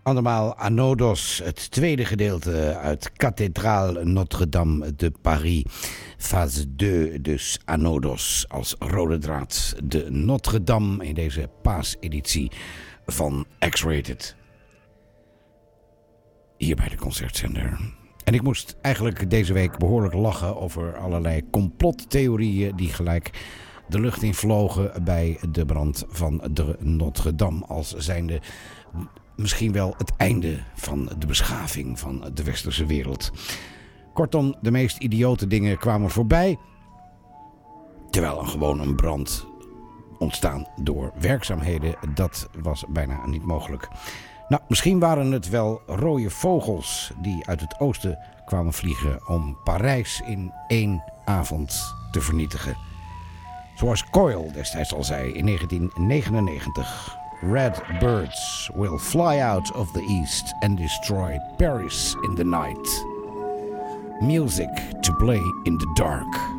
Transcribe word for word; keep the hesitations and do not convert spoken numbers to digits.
Andermaal Anodos, het tweede gedeelte uit Cathédrale Notre-Dame de Paris. Fase twee, dus Anodos als rode draad. De Notre-Dame in deze paaseditie van X-Rated. Hier bij de Concertzender. En ik moest eigenlijk deze week behoorlijk lachen over allerlei complottheorieën die gelijk de lucht in vlogen bij de brand van de Notre-Dame. Als zijnde misschien wel het einde van de beschaving van de westerse wereld. Kortom, de meest idiote dingen kwamen voorbij. Terwijl er gewoon een brand ontstaan door werkzaamheden, dat was bijna niet mogelijk. Nou, misschien waren het wel rode vogels die uit het oosten kwamen vliegen om Parijs in één avond te vernietigen. Zoals Coyle destijds al zei in negentien negenennegentig. Red birds will fly out of the east and destroy Paris in the night. Music to play in the dark.